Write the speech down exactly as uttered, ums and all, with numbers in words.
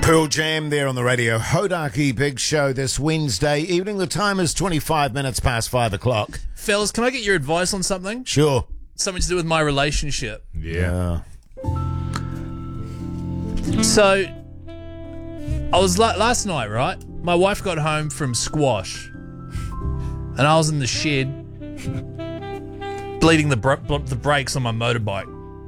Pearl Jam there on the radio. Hodaki Big Show this Wednesday evening. The time is twenty-five minutes past five o'clock. Fellas, can I get your advice on something? Sure. Something to do with my relationship. Yeah. So, I was la- last night, right? My wife got home from squash, and I was in the shed bleeding the br- br- the brakes on my motorbike.